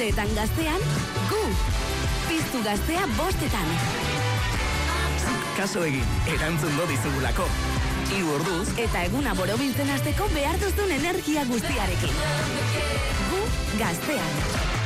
orduetan gaztean, gu. Piztu gaztea 5etan. Kaso egin, erantzungo dizugulako. 3 orduz eta eguna borobiltzen hasteko behar duzun energia guztiarekin. Gu gaztean.